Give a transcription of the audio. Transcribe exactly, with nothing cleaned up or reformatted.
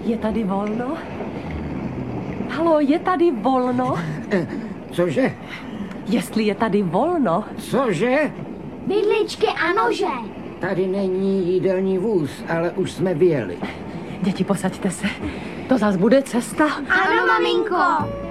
Je tady volno? Halo, je tady volno? Cože? Jestli je tady volno. Cože? Vidličky a nože. Tady není jídelní vůz, ale už jsme vyjeli. Děti, posaďte se. To zas bude cesta. Ano, maminko.